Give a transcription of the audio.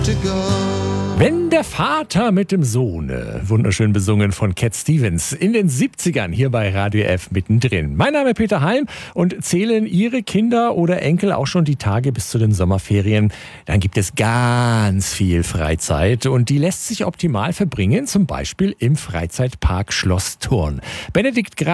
Wenn der Vater mit dem Sohn, wunderschön besungen von Cat Stevens, in den 70ern hier bei Radio F mittendrin. Mein Name ist Peter Halm und zählen Ihre Kinder oder Enkel auch schon die Tage bis zu den Sommerferien? Dann gibt es ganz viel Freizeit und die lässt sich optimal verbringen, zum Beispiel im Freizeitpark Schloss Thurn. Benedikt